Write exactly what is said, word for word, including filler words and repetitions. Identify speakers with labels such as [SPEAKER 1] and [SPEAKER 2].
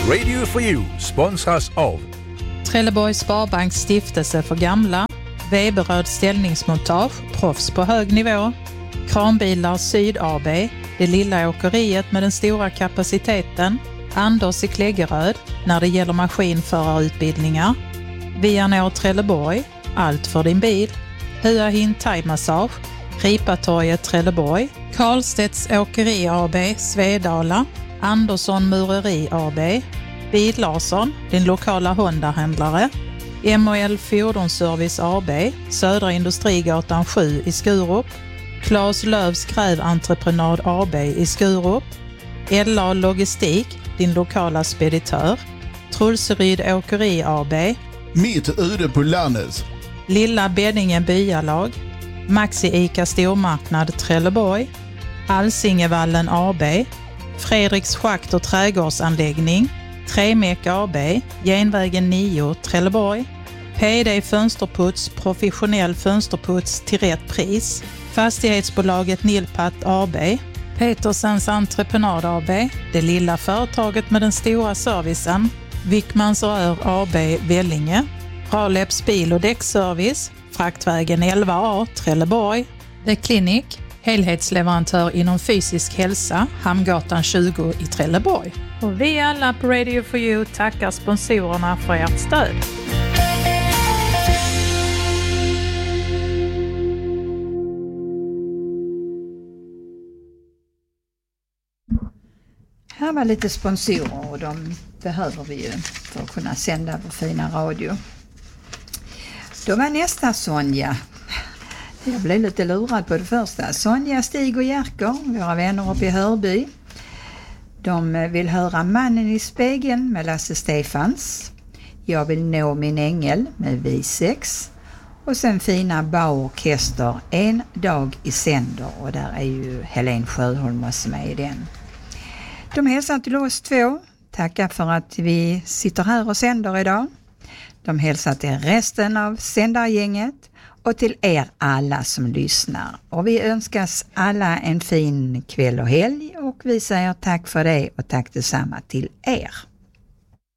[SPEAKER 1] Radio for You sponsras av
[SPEAKER 2] Trelleborgs Sparbanks stiftelse för gamla, Weberöd ställningsmontage, proffs på hög nivå, Kranbilar Syd A B, det lilla åkeriet med den stora kapaciteten, Anders i Kläggeröd när det gäller maskinförarutbildningar, Vianor Trelleborg, allt för din bil, Hua Hin Thai-massage, Ripatorget Trelleborg, Karlstedts Åkeri A B, Svedala, Andersson Mureri A B, Bil Larsson, din lokala Honda-händlare, M och L Fordonsservice A B, Södra Industrigatan sju i Skurup, Claes Lövs Gräventreprenad A B i Skurup, L A Logistik, din lokala speditör, Trulseryd Åkeri A B,
[SPEAKER 3] Mitt ute på landet,
[SPEAKER 2] Lilla Beddingen Byalag, Maxi Ica Stormarknad Trelleborg, Alsingevallen A B, Fredriks Schakt och trädgårdsanläggning, Tremek A B, Genvägen nio Trelleborg, P D Fönsterputs, professionell fönsterputs till rätt pris, Fastighetsbolaget Nilpat A B, Petersens Entreprenad A B, det lilla företaget med den stora servicen, Wickmans Rör A B Vellinge, Raleps bil- och däckservice, Fraktvägen elva A Trelleborg, The Clinic, helhetsleverantör inom fysisk hälsa, Hamngatan tjugo i Trelleborg. Och vi alla på Radio for You tackar sponsorerna för ert stöd.
[SPEAKER 4] Här var lite sponsorer och de behöver vi ju för att kunna sända vår fina radio. Då var nästa Sonja. Jag blev lite lurad på det första. Sonja, Stig och Jerker, våra vänner uppe i Hörby. De vill höra Mannen i spegeln med Lasse Stefans. Jag vill nå min ängel med V sex. Och sen fina Bauorkester En dag i sänder. Och där är ju Helene Sjöholm också med i den. De hälsar till oss två. Tackar för att vi sitter här och sänder idag. De hälsar till resten av sändargänget och till er alla som lyssnar. Och vi önskas alla en fin kväll och helg och vi säger tack för det och tack detsamma till er.